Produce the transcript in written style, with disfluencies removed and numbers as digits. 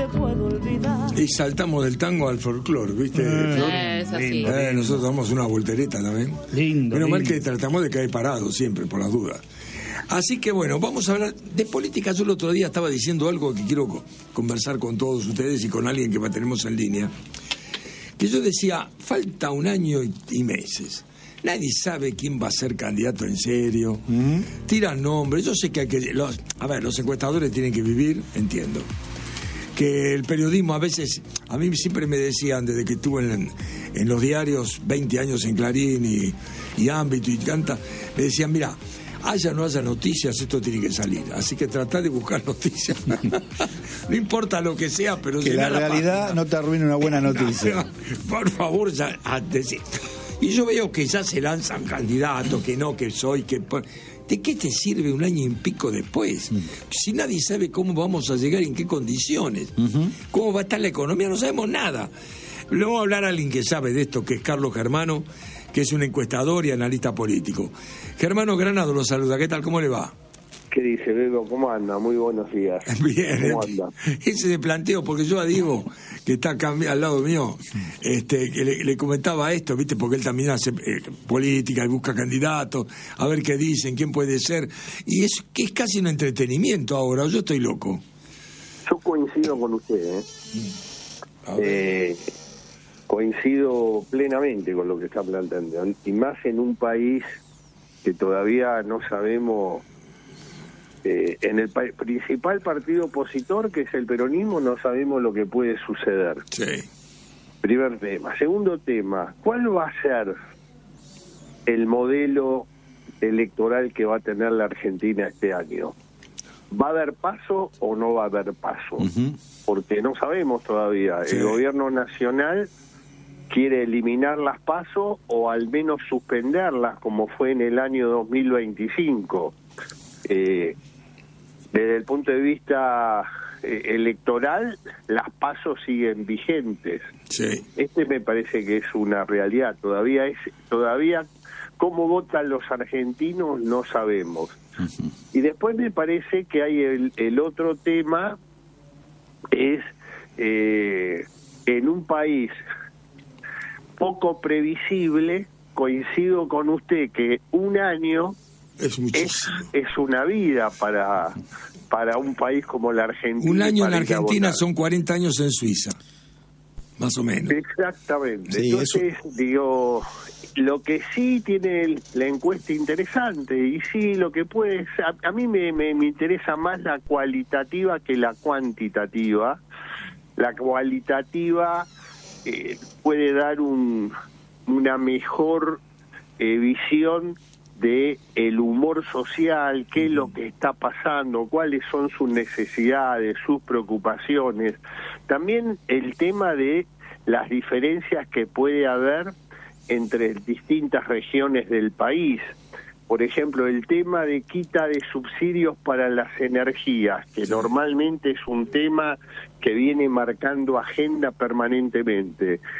te puedo olvidar. Y saltamos del tango al folclore, ¿viste? Es así. Nosotros damos una voltereta también. Lindo. Menos mal que tratamos de caer parados siempre, por las dudas. Así que bueno, vamos a hablar de política. Yo el otro día estaba diciendo algo que quiero conversar con todos ustedes y con alguien que tenemos en línea. Que yo decía, falta un año y meses. Nadie sabe quién va a ser candidato en serio. Tiran nombres. Yo sé que hay que... los encuestadores tienen que vivir, entiendo. Que el periodismo a veces... A mí siempre me decían, desde que estuve en los diarios, 20 años en Clarín y Ámbito y Canta, me decían, mira, haya o no haya noticias, esto tiene que salir. Así que tratá de buscar noticias. No importa lo que sea, pero... Que la realidad no te arruine una buena noticia. Por favor, ya... Y yo veo que ya se lanzan candidatos, que no, que soy, que... ¿De qué te sirve un año y pico después? Si nadie sabe cómo vamos a llegar y en qué condiciones. ¿Cómo va a estar la economía? No sabemos nada. Le vamos a hablar a alguien que sabe de esto, que es Carlos Germano, que es un encuestador y analista político. Germano Granado lo saluda. ¿Qué tal? ¿Cómo le va? ¿Qué dice, Bebo? ¿Cómo anda? Muy buenos días. Bien. ¿Cómo anda? Ese de planteo, porque yo a Diego, que está acá al lado mío, que le comentaba esto, ¿viste? Porque él también hace política y busca candidatos, a ver qué dicen, quién puede ser. Y es casi un entretenimiento ahora, yo estoy loco. Yo coincido con usted, coincido plenamente con lo que está planteando. Y más en un país que todavía no sabemos... en el principal partido opositor, que es el peronismo, no sabemos lo que puede suceder. Sí. Primer tema. Segundo tema, ¿cuál va a ser el modelo electoral que va a tener la Argentina este año? ¿Va a haber paso o no va a haber paso? Porque no sabemos todavía. Sí. El gobierno nacional quiere eliminar las pasos o al menos suspenderlas, como fue en el año 2025. Desde el punto de vista electoral, las pasos siguen vigentes. Sí. Me parece que es una realidad. Todavía cómo votan los argentinos no sabemos. Y después me parece que hay el otro tema, es en un país poco previsible, coincido con usted que un año es una vida para un país como la Argentina. Un año en Argentina son 40 años en Suiza, más o menos. Exactamente. Sí, entonces, digo, lo que sí tiene la encuesta interesante, y sí, lo que puede ser, a mí me interesa más la cualitativa que la cuantitativa. La cualitativa puede dar una mejor visión de el humor social, qué es lo que está pasando, cuáles son sus necesidades, sus preocupaciones. También el tema de las diferencias que puede haber entre distintas regiones del país. Por ejemplo, el tema de quita de subsidios para las energías, que normalmente es un tema que viene marcando agenda permanentemente.